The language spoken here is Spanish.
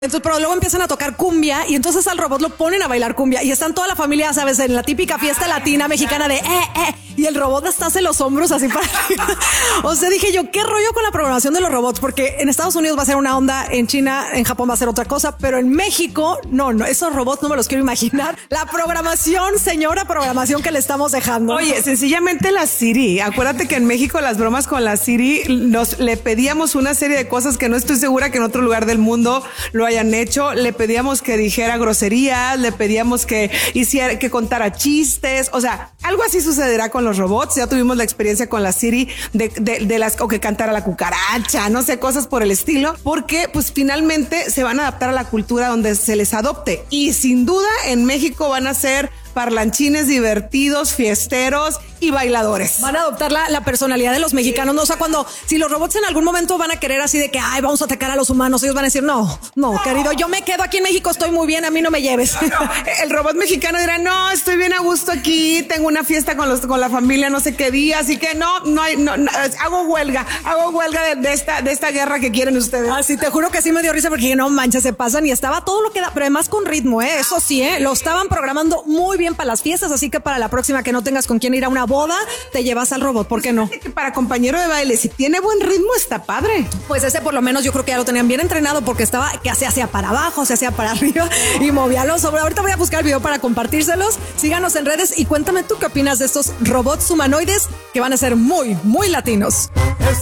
Entonces, pero luego empiezan a tocar cumbia y entonces al robot lo ponen a bailar cumbia y están toda la familia, sabes, en la típica fiesta latina mexicana de y el robot hasta hace los hombros así para arriba. O sea, dije yo, ¿qué rollo con la programación de los robots? Porque en Estados Unidos va a ser una onda, en China, en Japón va a ser otra cosa, pero en México, no, esos robots no me los quiero imaginar. La programación, señora programación que le estamos dejando. Oye, sencillamente la Siri. Acuérdate que en México las bromas con la Siri le pedíamos una serie de cosas que no estoy segura que en otro lugar del mundo lo hayan hecho. Le pedíamos que dijera groserías, le pedíamos que hiciera, que contara chistes. O sea, algo así sucederá con los robots. Ya tuvimos la experiencia con la Siri de las, o que cantara la cucaracha, no sé, cosas por el estilo, porque pues finalmente se van a adaptar a la cultura donde se les adopte. Y sin duda en México van a ser parlanchines divertidos, fiesteros y bailadores. Van a adoptar la personalidad de los mexicanos, ¿no? O sea, si los robots en algún momento van a querer así de que, ay, vamos a atacar a los humanos, ellos van a decir, no, querido, yo me quedo aquí en México, estoy muy bien, a mí no me lleves. El robot mexicano dirá, no, estoy bien a gusto aquí, tengo una fiesta con la familia no sé qué día, así que no, hago huelga de esta guerra que quieren ustedes. Así te juro que sí me dio risa porque no manches, se pasan y estaba todo lo que da, pero además con ritmo, eso sí, lo estaban programando muy bien para las fiestas, así que para la próxima que no tengas con quién ir a una boda, te llevas al robot, ¿por qué no? Que para compañero de baile, si tiene buen ritmo, está padre. Pues ese por lo menos yo creo que ya lo tenían bien entrenado porque estaba que se hacía para abajo, se hacía para arriba y movía los hombros. Ahorita voy a buscar el video para compartírselos. Síganos en redes y cuéntame tú qué opinas de estos robots humanoides que van a ser muy, muy latinos.